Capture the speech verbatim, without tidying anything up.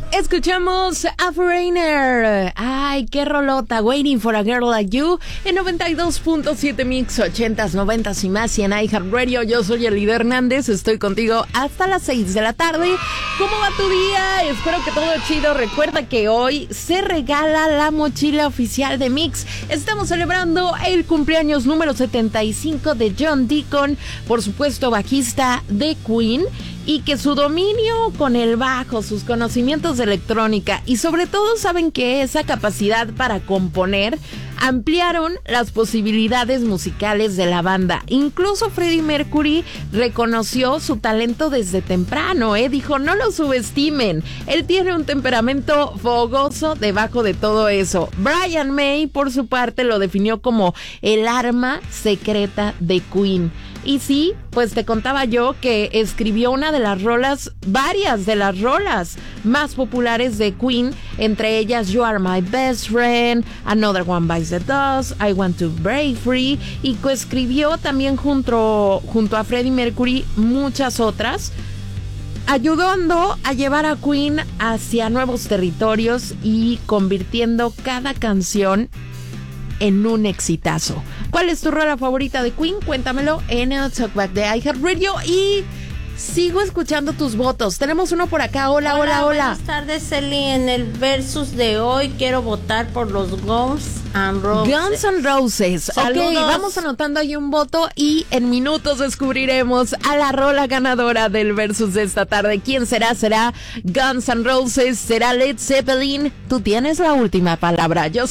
Escuchamos a Foreigner. Ay, qué rolota. Waiting for a Girl Like You en noventa y dos punto siete Mix, ochentas, noventas y más y en iHeartRadio. Yo soy Elida Hernández. Estoy contigo hasta las seis de la tarde. ¿Cómo va tu día? Espero que todo chido. Recuerda que hoy se regala la mochila oficial de Mix. Estamos celebrando el cumpleaños número setenta y cinco de John Deacon, por supuesto bajista de Queen, y que su dominio con el bajo, sus conocimientos de electrónica y sobre todo saben que esa capacidad para componer ampliaron las posibilidades musicales de la banda. Incluso Freddie Mercury reconoció su talento desde temprano, ¿eh? Dijo, no lo subestimen, él tiene un temperamento fogoso debajo de todo eso. Brian May, por su parte, lo definió como el arma secreta de Queen. Y sí, pues te contaba yo que escribió una de las rolas, varias de las rolas más populares de Queen, entre ellas You Are My Best Friend, Another One Bites the Dust, I Want to Break Free, y coescribió también junto, junto a Freddie Mercury muchas otras, ayudando a llevar a Queen hacia nuevos territorios y convirtiendo cada canción en un exitazo. ¿Cuál es tu rola favorita de Queen? Cuéntamelo en el Talkback de iHeartRadio y sigo escuchando tus votos. Tenemos uno por acá. Hola, hola, hola. hola. Buenas tardes, Eli. En el versus de hoy quiero votar por los Guns N' Roses. Guns N' Roses. Saludos. Ok, vamos anotando ahí un voto y en minutos descubriremos a la rola ganadora del versus de esta tarde. ¿Quién será? ¿Será Guns N' Roses? ¿Será Led Zeppelin? Tú tienes la última palabra. Yo